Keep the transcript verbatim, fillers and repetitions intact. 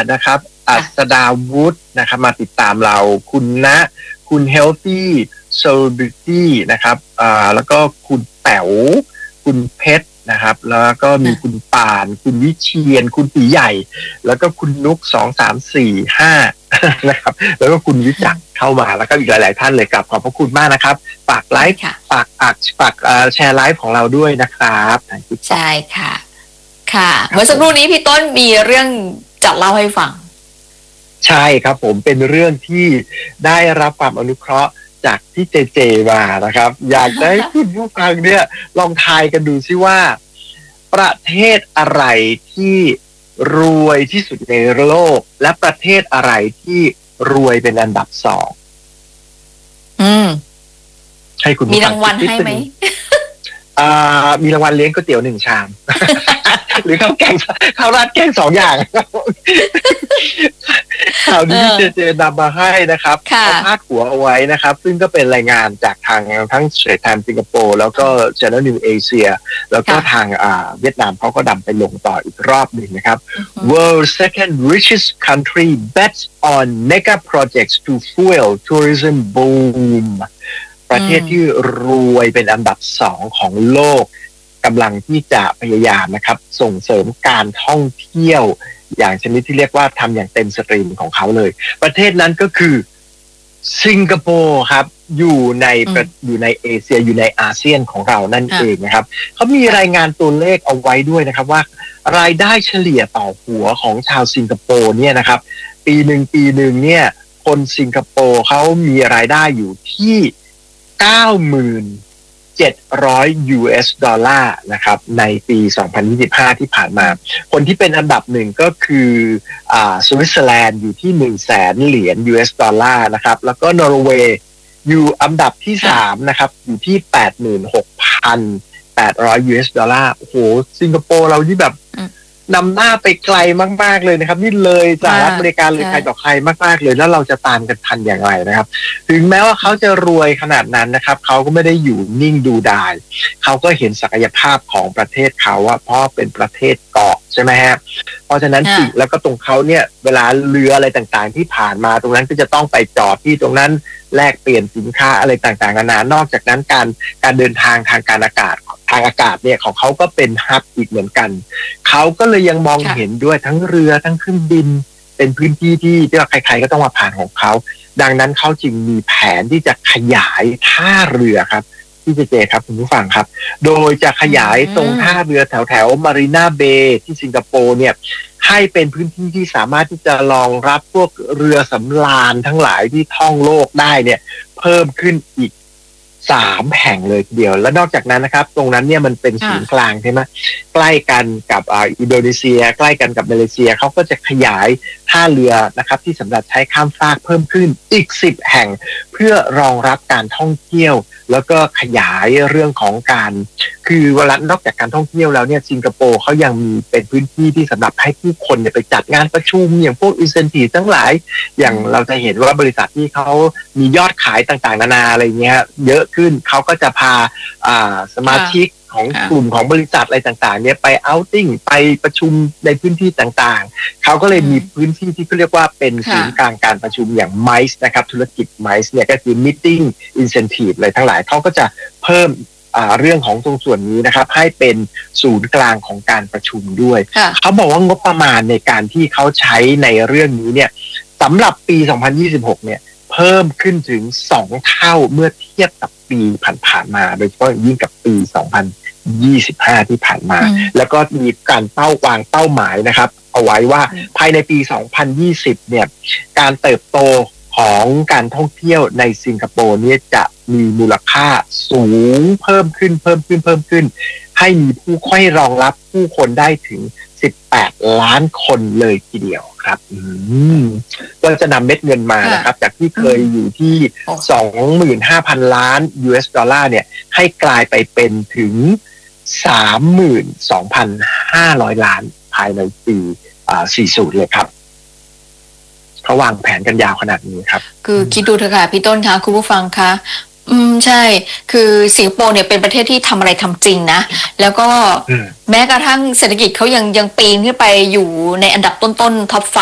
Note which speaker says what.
Speaker 1: นะครับอัศดาวุฒินะครับมาติดตามเราคุณณคุณ Healthy Celebrity นะครับอ่าแล้วก็คุณแป๋วคุณเพชรนะครับแล้วก็มีคุณป่านคุณวิเชียรคุณตีใหญ่แล้วก็คุณนุกสองสามสี่ห้านะครับแล้วก็คุณวิจักรเข้ามาแล้วก็อีกหลายๆท่านเลยกับขอบพระคุณมากนะครับฝากไลฟ์ฝากอัดฝากแชร์ไลฟ์ของเราด้วยนะครับ
Speaker 2: ใช่ค่ะค่ะเมื่อสักครู่นี้พี่ต้นมีเรื่องจะเล่าให้ฟัง
Speaker 1: ใช่ครับผมเป็นเรื่องที่ได้รับความอนุเคราะห์จากที่เจเจมานะครับอยากให้คุณผู้ฟังเนี่ยลองทายกันดูซิว่าประเทศอะไรที่รวยที่สุดในโลกและประเทศอะไรที่รวยเป็นอันดับสอง
Speaker 2: อืม
Speaker 1: ให้คุณ
Speaker 2: มีรางวัลให้ไหม
Speaker 1: อ่ามีรางวัลเลี้ยงก๋วยเตี๋ยวหนึ่งชาม หรือข้าวแกงข้าวราดแกงสองอย่างข่าวนี้เจเจนำมาให้นะครับเอาพาดหัวเอาไว้นะครับซึ่งก็เป็นรายงานจากทางทั้ง Straits Times สิงคโปร์แล้วก็ Channel News Asia แล้วก็ทางอ่าเวียดนามเขาก็ดำไปลงต่ออีกรอบหนึ่งนะครับ World second richest country bets on mega projects to fuel tourism boom ประเทศที่รวยเป็นอันดับสองของโลกกำลังที่จะพยายามนะครับส่งเสริมการท่องเที่ยวอย่างชนิดที่เรียกว่าทำอย่างเต็มสตรีมของเขาเลยประเทศนั้นก็คือสิงคโปร์ครับอยู่ในอยู่ในเอเชียอยู่ในอาเซียนของเรานั่นเองนะครับเขามีรายงานตัวเลขเอาไว้ด้วยนะครับว่ารายได้เฉลี่ยต่อหัวของชาวสิงคโปร์เนี่ยนะครับปีหนึ่งปีหนึ่งเนี่ยคนสิงคโปร์เขามีรายได้อยู่ที่เก้าหมื่นเจ็ดร้อย ยู เอส ดอลลาร์นะครับในปีสองพันยี่สิบห้าที่ผ่านมาคนที่เป็นอันดับหนึ่งก็คืออ่าสวิตเซอร์แลนด์อยู่ที่ หนึ่งแสน เหรียญ ยู เอส ดอลลาร์นะครับแล้วก็นอร์เวย์อยู่อันดับที่สามนะครับอยู่ที่ แปดหมื่นหกพันแปดร้อย ยู เอส ดอลลาร์โอ้โหสิงคโปร์เราที่แบบนำหน้าไปไกลมากๆเลยนะครับนี่เลยสหรัฐอเมริกาเลยใครต่อใครมากๆเลยแล้วเราจะตามกันทันอย่างไรนะครับถึงแม้ว่าเขาจะรวยขนาดนั้นนะครับเขาก็ไม่ได้อยู่นิ่งดูดายเขาก็เห็นศักยภาพของประเทศเขาว่าเพราะเป็นประเทศเกาะใช่ไหมฮะเพราะฉะนั้นสิ่งแล้วก็ตรงเขาเนี่ยเวลาเรืออะไรต่างๆที่ผ่านมาตรงนั้นก็จะต้องไปจอดที่ตรงนั้นแลกเปลี่ยนสินค้าอะไรต่างๆนานานอกจากนั้นการการเดินทางทางการอากาศทางอากาศเนี่ยของเขาก็เป็นฮับอีกเหมือนกันเขาก็เลยยังมองเห็นด้วยทั้งเรือทั้งเครื่องบินเป็นพื้นที่ที่ที่ใครๆก็ต้องมาผ่านของเขาดังนั้นเขาจึงมีแผนที่จะขยายท่าเรือครับที่เจเจครับคุณผู้ฟังครับโดยจะขยายตรงท่าเรือแถวแถวมารีนาเบย์ที่สิงคโปร์เนี่ยให้เป็นพื้นที่ที่สามารถที่จะรองรับพวกเรือสำราญทั้งหลายที่ท่องโลกได้เนี่ยเพิ่มขึ้นอีกสามแห่งเลยทีเดียวและนอกจากนั้นนะครับตรงนั้นเนี่ยมันเป็นศูนย์กลางใช่ไหมใกล้กันกับอ่าอินโดนีเซียใกล้กันกับมาเลเซียเขาก็จะขยายท่าเรือนะครับที่สำหรับใช้ข้ามฟากเพิ่มขึ้นอีกสิบแห่งเพื่อรองรับการท่องเที่ยวแล้วก็ขยายเรื่องของการคือเวลานอกจากการท่องเที่ยวแล้วเนี่ยสิงคโปร์เขายังมีเป็นพื้นที่ที่สำหรับให้ผู้คนเนี่ยไปจัดงานประชุมอย่างพวกอินเซนทีฟทั้งหลายอย่างเราจะเห็นว่าบริษัทที่เขามียอดขายต่างๆนานาอะไรเงี้ยเยอะขึ้นเขาก็จะพาอ่าสมาชิกของกลุ่มของบริษัทอะไรต่างๆเนี่ยไปเอาท์ติ้งไปประชุมในพื้นที่ต่างๆเขาก็เลยมีพื้นที่ที่เขาเรียกว่าเป็นศูนย์กลางการประชุมอย่าง ไมซ์ นะครับธุรกิจ ไมซ์ เนี่ยก็คือ Meeting Incentive อะไรทั้งหลายเขาก็จะเพิ่มอ่าเรื่องของตรงส่วนนี้นะครับให้เป็นศูนย์กลางของการประชุมด้วยเขาบอกว่างบประมาณในการที่เขาใช้ในเรื่องนี้เนี่ยสำหรับปีสองพันยี่สิบหกเนี่ยเพิ่มขึ้นถึงสองเท่าเมื่อเทียบกับปีผ่านๆมาโดยเฉพาะยิ่งกับปีสองพันยี่สิบห้าที่ผ่านมาแล้วก็มีการเป้าวางเป้าหมายนะครับเอาไว้ว่าภายในปีสองพันยี่สิบเนี่ยการเติบโตของการท่องเที่ยวในสิงคโปร์เนี่ยจะมีมูลค่าสูงเพิ่มขึ้นเพิ่มขึ้นเพิ่มขึ้นให้มีผู้ค่อยรองรับผู้คนได้ถึงสิบแปดล้านคนเลยทีเดียวครับก็จะนำเม็ดเงินมานะครับจากที่เคยอยู่ที่ สองหมื่นห้าพัน ล้าน ยู เอส ดอลลาร์เนี่ยให้กลายไปเป็นถึง สามหมื่นสองพันห้าร้อย ล้านภายในปีสี่สิบเลยครับเขาวางแผนกันยาวขนาดนี้ครับ
Speaker 2: คือคิดดูเถอะค่ะพี่ต้นคะคุณผู้ฟังคะอืมใช่คือสิงคโปร์เนี่ยเป็นประเทศที่ทำอะไรทำจริงนะแล้วก็แม้กระทั่งเศรษฐกิจเขายังยังปีนขึ้นไปอยู่ในอันดับต้นๆท็อปไฟ